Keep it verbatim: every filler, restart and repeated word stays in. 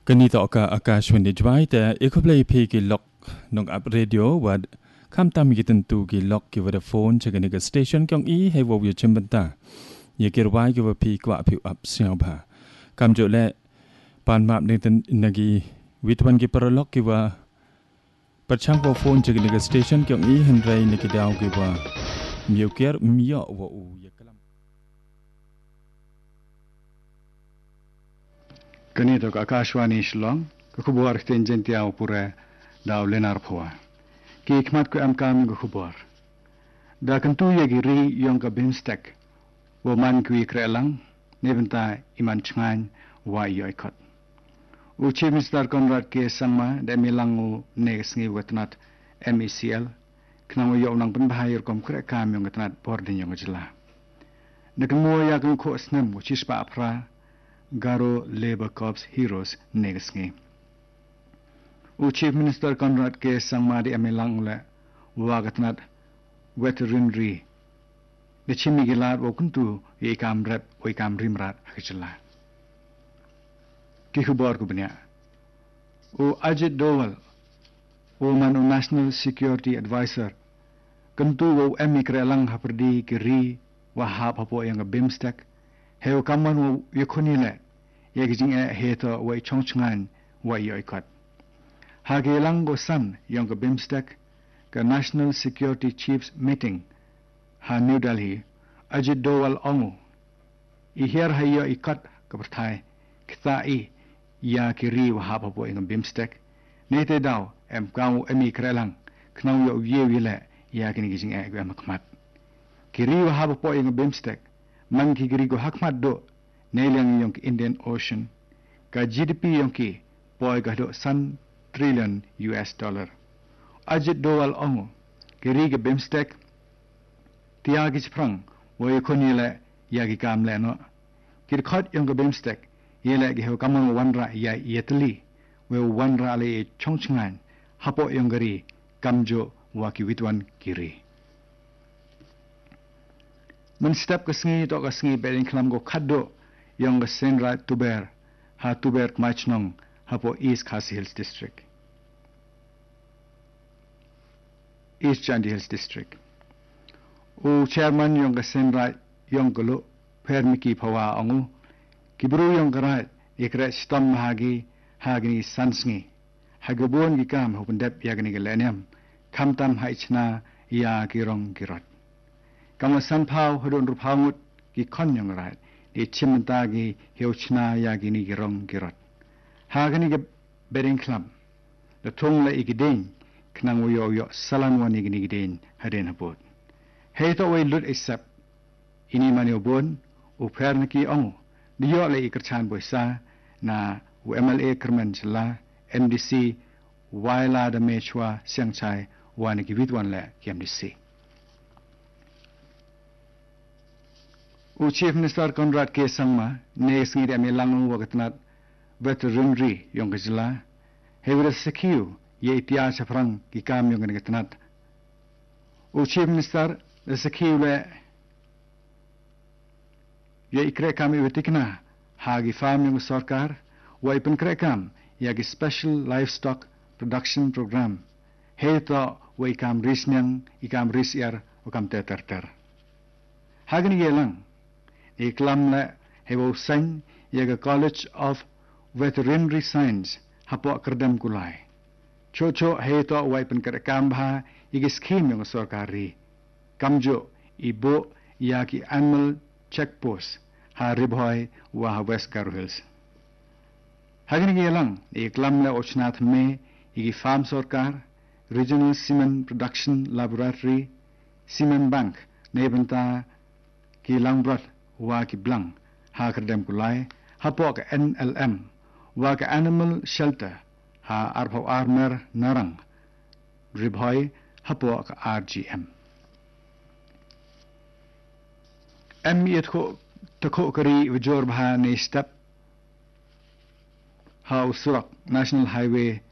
Kani to ka Akashwani jwai ta ekoplay pe ki lok nong up radio wad kam tam gitan tu ki lok ki wada phone chagani ka station kyong i hay wo yu chimbanta ye kir wai ki wa pi kwa pi up siaw ba kam jo le pan map ne tan nagi witwan ki paralok ki wa pachang wo phone chagani ka station kyong i hen rai ne ki daw ki wa miyo ker miyo wo u ye kalam Kani to Akashwani Shillong kubuar ten jentia pura daw lenar phwa ki ikmat ku am kam kubuar da kantu ye giri yong ka bimstek wo man ku ikrelang nebenta iman chngan wa yoikot u chief minister Conrad K Sangma da milangu negsngi wetnat M E C L knang yo nang pen bahayir kom kre kam yong gatnat bordin yong jila nakmo ya kan ko snam u chispa apra Garo Labour Corps Heroes negsngi u Chief Minister Conrad K Sangma di amelang le wagatnat veterinary de chimigilat wo kuntu e kam rep o kam rimrat khachla ki khubar ku bnya u Ajit Doval o manu National Security Advisor kuntu wo emikralang haprdi ki ri wa hap hapo yang bimstek heo kaman wo yekoni le yegjing e heto wo chongchngan wo yoikot hage lango san yong ka bimstek ka National Security Chiefs Meeting ha New Delhi Ajit Doval ongu i her hayo ikat ka perthai kita i ya kiri wa hap hapo yang bimstek nete daw em kaw emi krelang knau yo yewi le ya kini gijing e ga makmat kiri wa hap hapo yang bimstek man ki giri go hakmat do nailang yong Indian Ocean ka G D P yong ki poi ga do san trillion U S dollar Ajit Doval ongo giri ga bimstek tiagi sprang wo yekoni le yagi kam le no kir khat yong ga bimstek yele ge ho kamang wanra ya yetli we wanra le chongchngan hapo yong gari kamjo wa ki witwan kiri men step ke sngi to ke sngi berin klam go khaddo yong ga senra tuber ha tuber machnong hapo East Khasi Hills District East Chandi Hills District u chairman yong ga senra yong golo permiki phawa angu kibru yong garat ikra stam hagi hagni sansngi hagabon gi kam hopendep yagni geleniam khamtam haichna ya kirong kirat kama san phao hodon ru phaungut ki khon yong rat di chimta gi heuchna ya gi ni girong girat ha gani ge bering klam the thong la igideng knang yo yo salan wa ni gi den haden habot he to we lut isap ini mani obon u pher ki ong di yo le ikrchan boisa na u M L A kerman chla M D C waila da mechwa siangchai wa ni gi witwan le M D C u Chief Minister Conrad K Sangma ne sngi de melang wo gatnat veterinary yong gajla hewre sekiu ye itia chafrang ki kam yong gatnat u Chief Minister sekiu le ye ikre kam wetikna hagi farm yong sarkar wa ipen kre kam ya gi special livestock production program heto wa ikam risnyang ikam risyar ukam teterter hagni yelang iklam le hebo sang yaga College of Veterinary Science hapo kerdam kulai chocho heto waipen kerekam bha igi scheme yung sarkari kamjo ibo yaki animal checkpost ha ribhoy wa ha West Garo Hills hagni gelang iklam le ochnath me igi farm sarkar Regional Semen Production Laboratory Semen Bank nebenta ki langbrat wa ki blang ha kerdem kulai hapo ka N L M wa ka Animal Shelter ha arpho armer narang ribhoy hapo ka R G M M yet ko takho kari vjor bha ne step ha usurak National Highway